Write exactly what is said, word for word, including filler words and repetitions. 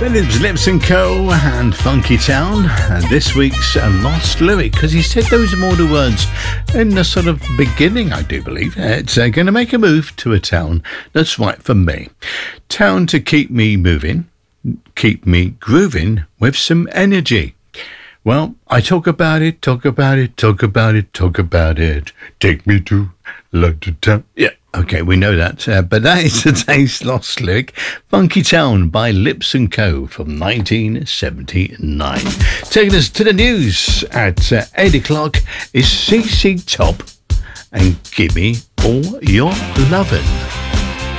Phillips, Lips and Co. and Funky Town. And this week's uh, Lost Lyric, because he said those more the words in the sort of beginning, I do believe. It's uh, going to make a move to a town that's right for me. Town to keep me moving, keep me grooving with some energy. Well, I talk about it, talk about it, talk about it, talk about it. Take me to London town. Yeah. Okay, we know that, uh, but that is today's Lost Lyric, Funky Town by Lips and Co. from nineteen seventy-nine. Taking us to the news at uh, eight o'clock is C C Top and Gimme All Your Lovin'.